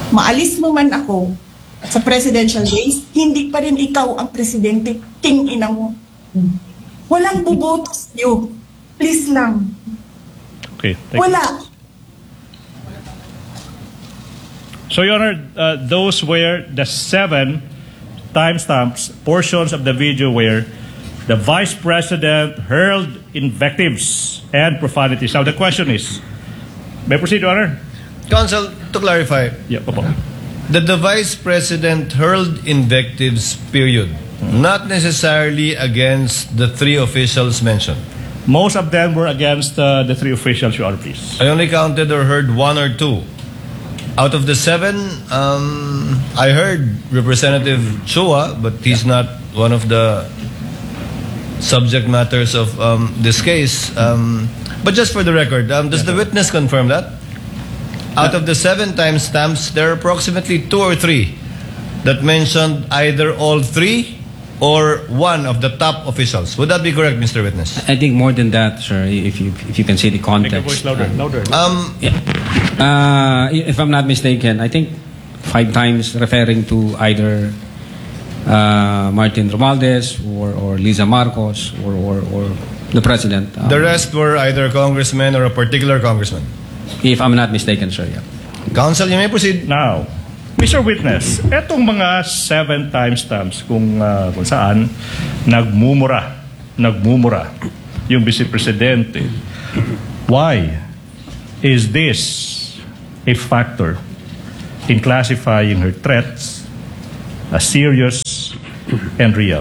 Maalis mo man ako sa presidential race, hindi pa rin ikaw ang presidente, king ina mo. Walang buboto sa'yo. Please lang. Okay. Thank you. Wala. So, Your Honor, those were the 7 timestamps, portions of the video where the Vice President hurled invectives and profanities. Now, the question is, may I proceed, Your Honor? Counsel, to clarify, Yeah, Opo. that the Vice President hurled invectives, period, not necessarily against the 3 officials mentioned. Most of them were against the 3 officials, Your Honor, please. I only counted or heard 1 or 2. Out of the 7, I heard Representative Chua, but he's not one of the subject matters of this case. But just for the record, does the witness confirm that? Out of the 7 timestamps, there are approximately 2 or 3 that mentioned either all 3 or 1 of the top officials. Would that be correct, Mr. Witness? I think more than that, sir, if you can see the Make your context. voice louder, louder. If I'm not mistaken, I think 5 times referring to either Martin Romualdez or Liza Marcos or the president. The rest were either congressmen or a particular congressman. If I'm not mistaken, sir, yeah. Counsel, you may proceed. Now, Mr. Witness, etong mga 7 timestamps kung saan nagmumura yung Vice Presidente, why is this a factor in classifying her threats as serious and real?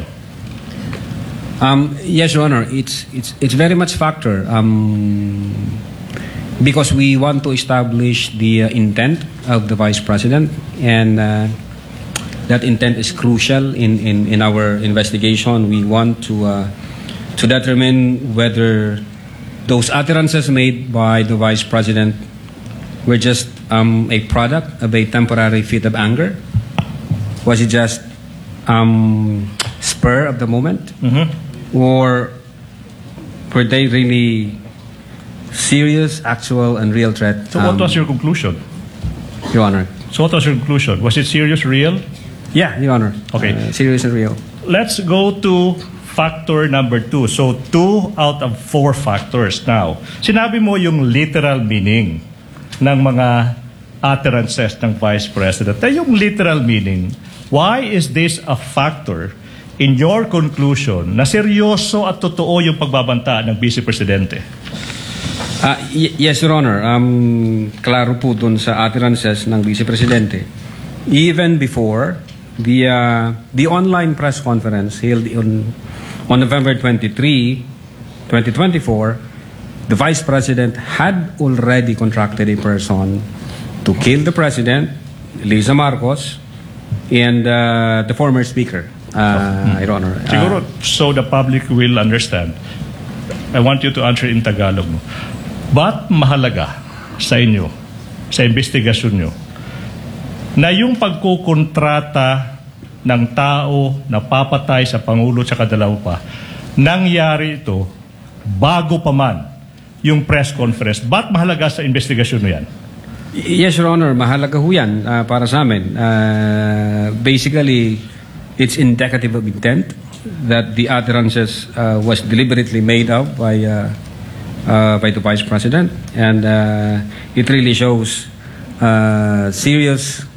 Yes, Your Honor, it's very much factor. Because we want to establish the intent of the Vice President, and that intent is crucial in our investigation. We want to determine whether those utterances made by the Vice President were just a product of a temporary fit of anger. Was it just spur of the moment? Or were they really serious, actual, and real threat? So what was your conclusion? Your Honor. So what was your conclusion? Was it serious, real? Yeah, Your Honor. Okay. Serious and real. Let's go to factor number 2. So 2 out of 4 factors. Now, sinabi mo yung literal meaning ng mga utterances ng Vice President. Yung literal meaning, why is this a factor in your conclusion na seryoso at totoo yung pagbabanta ng Vice Presidente? Yes, Your Honor. Klaro po dun sa utterances ng Vice Presidente. Even before the online press conference held on November 23, 2024, the Vice President had already contracted a person to kill the President, Liza Marcos, and the former Speaker, Your Honor. Siguro, so the public will understand. I want you to answer in Tagalog. Ba't mahalaga sa inyo, sa investigasyon nyo, na yung pagkukontrata ng tao na papatay sa Pangulo at dalawa pa, nangyari ito bago pa man yung press conference? Ba't mahalaga sa investigasyon nyo yan? Yes, Your Honor. Mahalaga ho yan para sa amin. Basically, it's indicative of intent that the utterances was deliberately made up by the Vice President, and it really shows serious,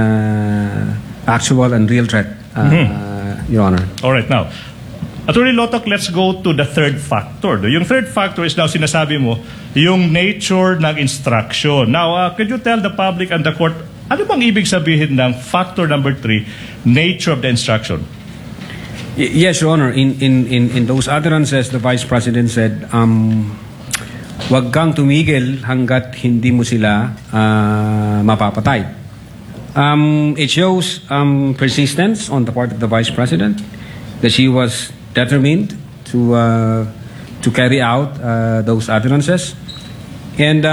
actual, and real threat, Your Honor. All right, now, Attorney Lotoc, let's go to the third factor. Yung third factor is now sinasabi mo, yung nature ng instruction. Now, could you tell the public and the court, ano bang ibig sabihin ng factor number 3, nature of the instruction? Yes, Your Honor. In those utterances, the Vice President said, wag kang tumigil hanggat hindi mo sila mapapatay. It shows persistence on the part of the Vice President, that she was determined to carry out those utterances. And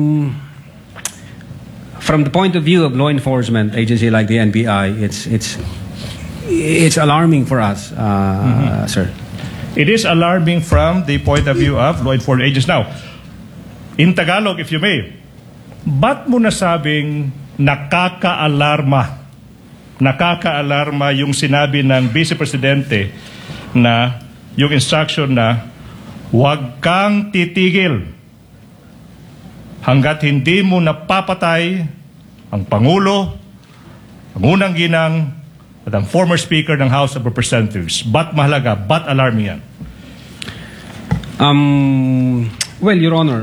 from the point of view of law enforcement agency like the NBI, it's alarming for us, sir. It is alarming from the point of view of law enforcement agents. Now, in Tagalog, if you may, ba't mo nasabing nakakaalarma yung sinabi ng Vice Presidente na yung instruction na huwag kang titigil hanggat hindi mo napapatay ang Pangulo, ang unang ginang, at ang former Speaker ng House of Representatives. Ba't mahalaga? Ba't alarming yan? Well, Your Honor,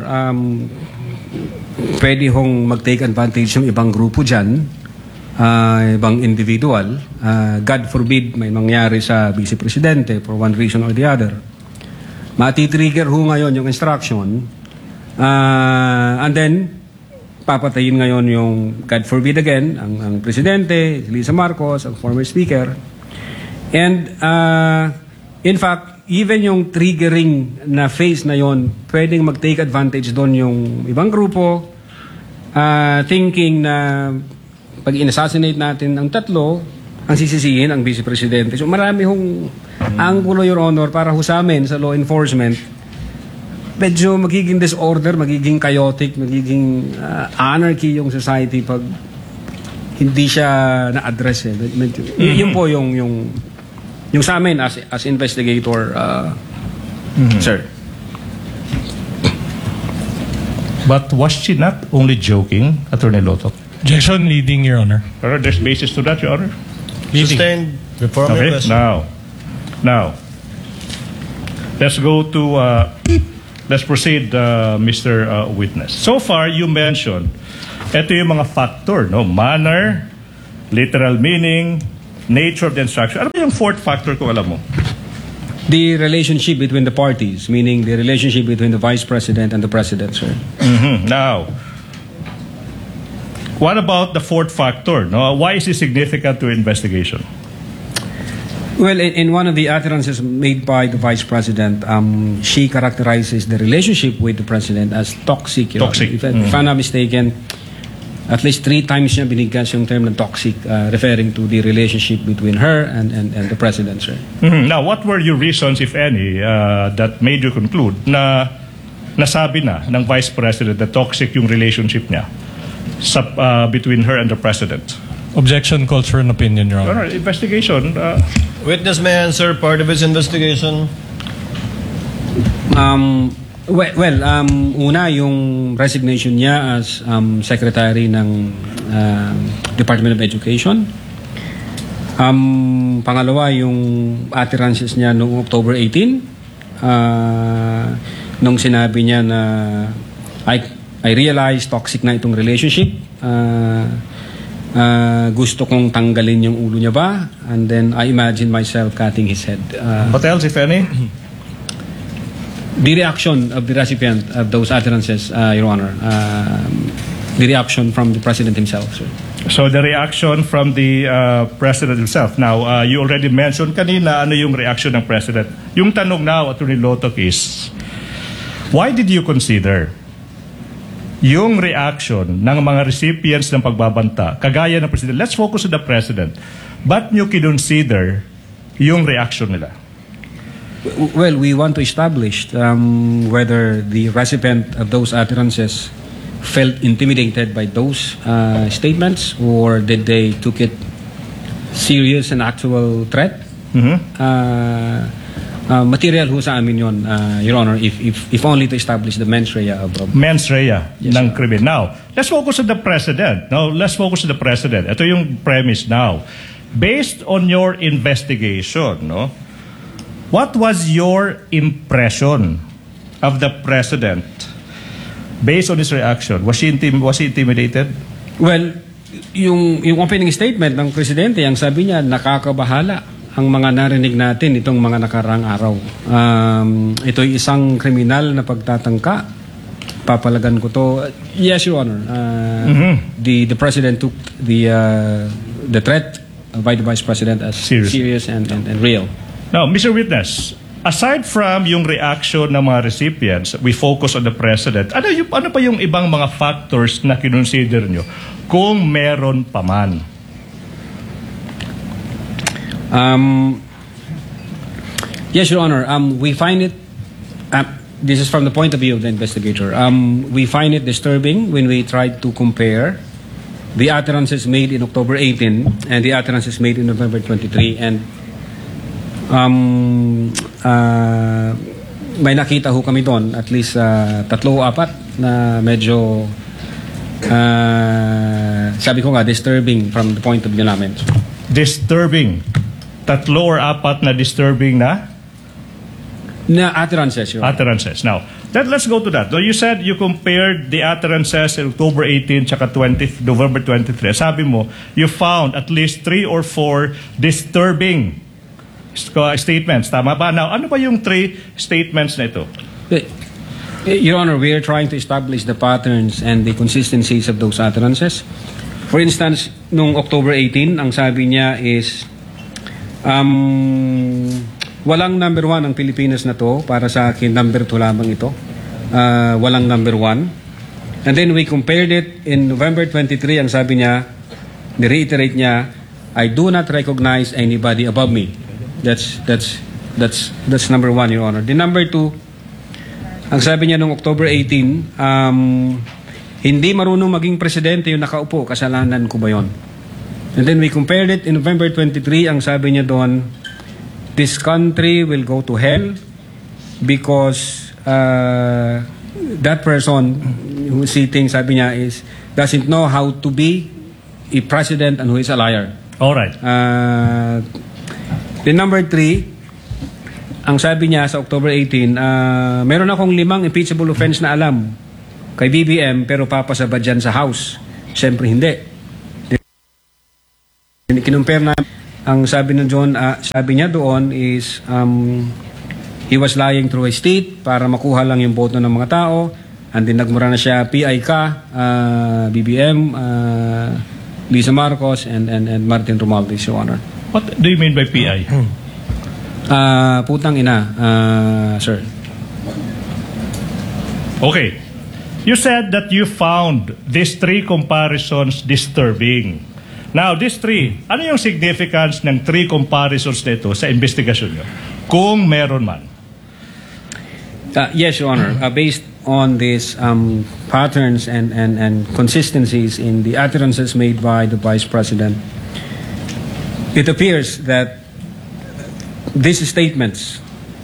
pwede hong mag-take advantage yung ibang grupo dyan, ibang individual. God forbid may mangyari sa Vice Presidente for one reason or the other. Mati-trigger ho ngayon yung instruction, and then papatayin ngayon yung, God forbid again, ang Presidente, Lisa Marcos, ang former Speaker. And in fact, even yung triggering na phase na yon, pwedeng mag-take advantage doon yung ibang grupo, thinking na pag in-assassinate natin ang tatlo, ang sisisihin ang Vice Presidente. So marami hong anggulo, Your Honor, para ho sa amin sa law enforcement. Medyo magiging disorder, magiging chaotic, magiging anarchy yung society pag hindi siya na-address. Yun po yung sa amin as investigator, sir. But was she not only joking, Attorney Loto? Objection, leading, Your Honor. Pero there's basis to that, Your Honor. Sustained. Reform your Okay, question. now, let's go to, let's proceed, Mr. Witness. So far, you mentioned, ito yung mga factor, no? Manner, literal meaning, nature of the instruction. Ano ba yung fourth factor kung alam mo? The relationship between the parties, meaning the relationship between the Vice President and the President, sir. Now, what about the fourth factor? No? Why is it significant to investigation? Well, in one of the utterances made by the Vice President, she characterizes the relationship with the President as toxic. Your Toxic. Honor. If I'm not mistaken, at least 3 times niya binigkas yung term na toxic, referring to the relationship between her and the President, sir. Now, what were your reasons, if any, that made you conclude na nasabi na ng Vice President na toxic yung relationship niya between her and the President? Objection calls for an opinion, Your Your Honor. Honor, investigation. Witness may answer part of his investigation. Una, yung resignation niya as Secretary ng Department of Education. Pangalawa, yung utterances niya noong October 18, nung sinabi niya na I realized toxic na itong relationship. Gusto kong tanggalin yung ulo niya ba? And then I imagine myself cutting his head. What else, if any? The reaction of the recipient of those utterances, Your Honor, the reaction from the President himself, sir. So the reaction from the President himself. Now, you already mentioned kanina ano yung reaction ng President. Yung tanong now, Attorney Lotok, is why did you consider yung reaction ng mga recipients ng pagbabanta, kagaya ng President? Let's focus on the President. Ba't nyo kinonsider yung reaction nila? Well, we want to establish whether the recipient of those utterances felt intimidated by those statements, or did they took it serious and actual threat. Material ho sa amin yun, Your Honor, if only to establish the mens rea of Mens rea ng sir. krimen. Now, let's focus on the President. Now, let's focus on the President. Ito yung premise now. Based on your investigation, no? What was your impression of the President based on his reaction? Was he intimidated? Well, yung opening statement ng Presidente, ang sabi niya, nakakabahala ang mga narinig natin itong mga nakarang araw. Ito'y isang kriminal na pagtatangka. Papalagan ko to. Yes, Your Honor. The President took the threat by the Vice President as serious and real. Now, Mr. Witness, aside from yung reaction ng mga recipients, we focus on the President. Ano pa yung ibang mga factors na kinonsider nyo kung meron pa man? Yes, Your Honor. We find it, this is from the point of view of the investigator, we find it disturbing when we try to compare the utterances made in October 18 and the utterances made in November 23. And may nakita ho kami doon, at least 3 o 4 na medyo sabi ko nga, disturbing from the point of view namin. Disturbing. 3 or 4 na disturbing na utterances, Your Honor. utterances. Now, let's go to that. So you said you compared the utterances in October 18 tsaka November 23. Sabi mo, you found at least 3 or 4 disturbing statements. Tama ba? Now, ano ba yung 3 statements na ito? Your Honor, we are trying to establish the patterns and the consistencies of those utterances. For instance, nung October 18, ang sabi niya is, walang number 1 ang Pilipinas na to. Para sa akin, number 2 lamang ito. Walang number 1. And then we compared it in November 23, ang sabi niya, ni-reiterate niya, I do not recognize anybody above me. That's number 1, Your Honor. The number 2, ang sabi niya noong October 18, hindi marunong maging presidente yung nakaupo, kasalanan ko ba yon? And then we compared it in November 23, ang sabi niya doon, this country will go to hell because that person who's sitting, sabi niya, doesn't know how to be a president and who is a liar. All right. The number 3, ang sabi niya sa October 18, meron akong 5 impeachable offense na alam kay BBM pero papasabad dyan sa House. Siyempre hindi. Kinumpare na ang sabi ng John, sabi niya doon is he was lying through a state para makuha lang yung boto ng mga tao, and then nagmura na siya PI ka, BBM, Lisa Marcos and Martin Romualdez, Your Honor. What do you mean by PI? Putang ina, sir. Okay. You said that you found these 3 comparisons disturbing. Now, these 3, ano yung significance ng 3 comparisons na ito sa investigasyon nyo? Kung meron man. Yes, Your Honor. Based on these patterns and consistencies in the utterances made by the Vice President, it appears that these statements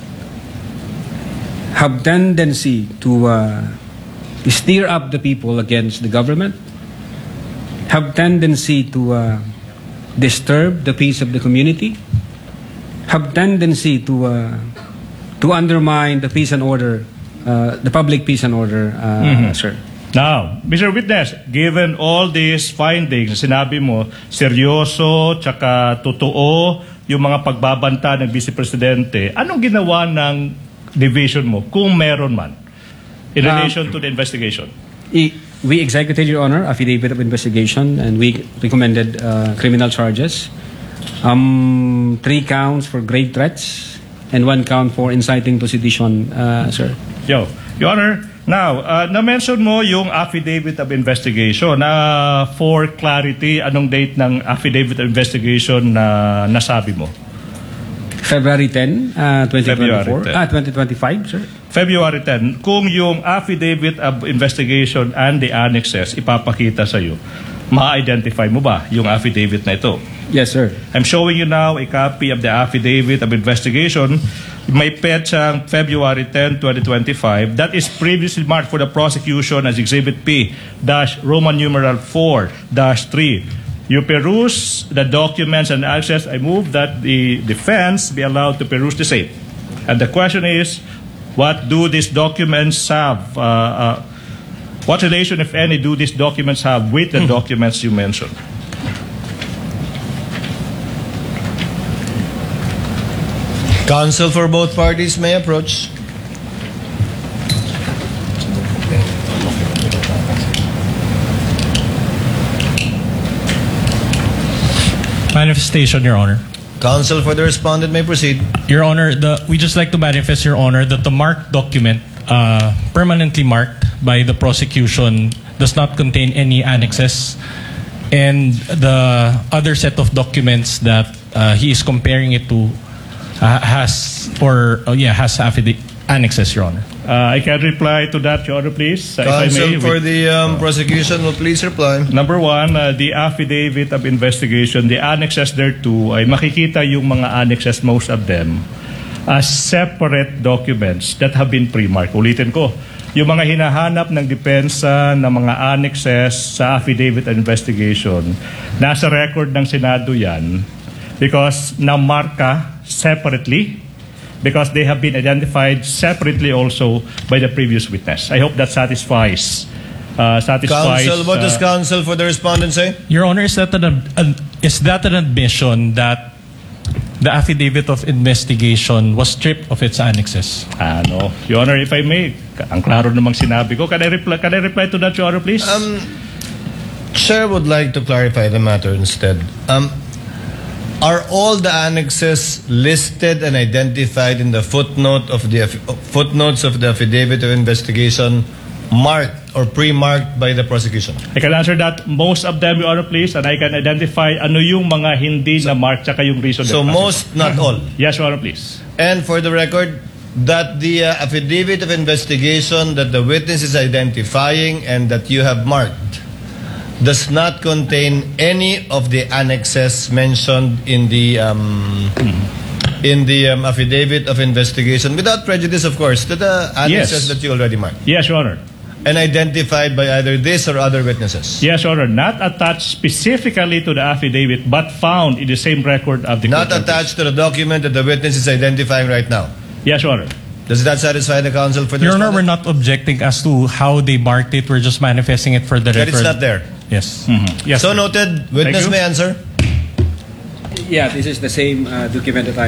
have tendency to stir up the people against the government, have tendency to disturb the peace of the community, have tendency to undermine the peace and order, the public peace and order, sir. Now, Mr. Witness, given all these findings, sinabi mo, seryoso, tsaka totoo, yung mga pagbabanta ng Vice Presidente, anong ginawa ng division mo, kung meron man, in relation to the investigation? We executed, Your Honor, affidavit of investigation, and we recommended criminal charges. 3 counts for grave threats, and 1 count for inciting to sedition, sir. Your Honor, now, na-mention mo yung affidavit of investigation. For clarity, anong date ng affidavit of investigation na nasabi mo? February 10, 2024. 2025, sir. February 10. Kung yung affidavit of investigation and the annexes ipapakita sa iyo, ma-identify mo ba yung affidavit na ito? Yes, sir. I'm showing you now a copy of the affidavit of investigation. May petsang February 10, 2025. That is previously marked for the prosecution as Exhibit P-Roman numeral 4-3. You peruse the documents and access. I move that the defense be allowed to peruse the same. And the question is, what do these documents have? What relation, if any, do these documents have with the documents you mentioned? Counsel for both parties may approach. Manifestation, Your Honor. Counsel for the respondent may proceed. Your Honor, we just like to manifest, Your Honor, that the marked document, permanently marked by the prosecution, does not contain any annexes, and the other set of documents that he is comparing it to has affidavit annexes, Your Honor. I can reply to that, Your Honor, please. If I Counsel may, for with- the prosecution will please reply. Number one, the affidavit of investigation, the annexes thereto, ay makikita yung mga annexes, most of them, as separate documents that have been pre-marked. Ulitin ko, yung mga hinahanap ng depensa ng mga annexes sa affidavit of investigation, nasa record ng Senado yan because na-marka separately because they have been identified separately also by the previous witness. I hope that satisfies. Counsel, what does counsel for the respondent say? Your Honor, is that an admission that the affidavit of investigation was stripped of its annexes? Ano, Your Honor, if I may, ang klaro namang sinabi ko. Can I reply to that, Your Honor, please? Chair would like to clarify the matter instead. Are all the annexes listed and identified in the footnotes of the affidavit of investigation marked or pre-marked by the prosecution? I can answer that. Most of them, Your Honor, please, and I can identify ano yung mga hindi na mark tsaka yung reason. So that- most, not all. Yes, Your Honor, please. And for the record, that the affidavit of investigation that the witness is identifying and that you have marked does not contain any of the annexes mentioned in the affidavit of investigation, without prejudice, of course, to the annexes Yes. that you already marked Yes, Your Honor. and identified by either this or other witnesses. Yes, Your Honor. Not attached specifically to the affidavit, but found in the same record of the Not court. attached to the document that the witness is identifying right now. Yes, Your Honor. Does that satisfy the counsel for the Your Honor, we're respondent? not objecting as to how they marked it. We're just manifesting it for the That record. it's not there. Yes. Yes, So sir. noted. Witness Thank you. may answer. Yeah, this is the same document that I